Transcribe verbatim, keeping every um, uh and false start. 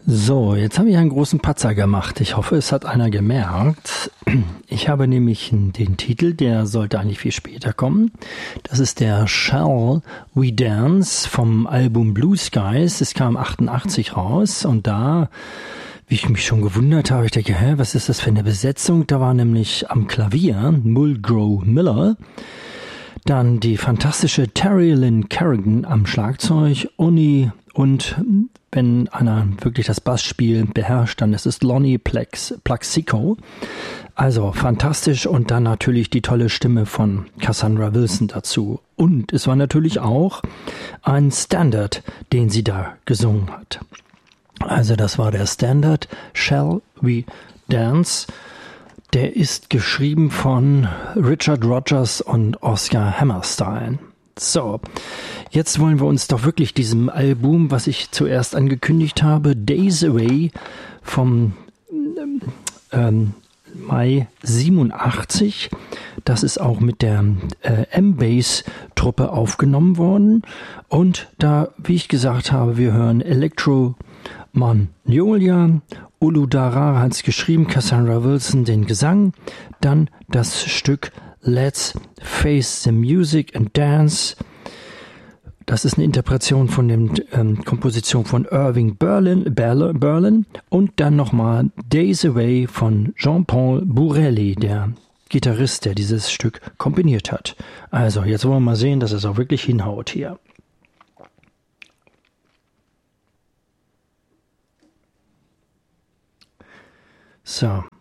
So, jetzt habe ich einen großen Patzer gemacht. Ich hoffe, es hat einer gemerkt. Ich habe nämlich den Titel, der sollte eigentlich viel später kommen. Das ist der Shall We Dance vom Album Blue Skies. Es kam achtundachtzig raus und da, wie ich mich schon gewundert habe, ich denke, hä, was ist das für eine Besetzung? Da war nämlich am Klavier Mulgrew Miller, dann die fantastische Terry Lynn Kerrigan am Schlagzeug, Uni und wenn einer wirklich das Bassspiel beherrscht, dann ist es Lonnie Plex, Plaxico. Also fantastisch und dann natürlich die tolle Stimme von Cassandra Wilson dazu. Und es war natürlich auch ein Standard, den sie da gesungen hat. Also das war der Standard Shall We Dance. Der ist geschrieben von Richard Rodgers und Oscar Hammerstein. So, jetzt wollen wir uns doch wirklich diesem Album, was ich zuerst angekündigt habe, Days Away vom ähm, Mai siebenundachtzig, das ist auch mit der äh, M-Bass-Truppe aufgenommen worden. Und da, wie ich gesagt habe, wir hören Electro Magnolia, Olu Dara hat es geschrieben, Cassandra Wilson den Gesang, dann das Stück Let's Face the Music and Dance. Das ist eine Interpretation von der ähm, Komposition von Irving Berlin, Berlin und dann nochmal Days Away von Jean-Paul Bourelli, der Gitarrist, der dieses Stück komponiert hat. Also, jetzt wollen wir mal sehen, dass es auch wirklich hinhaut hier. So.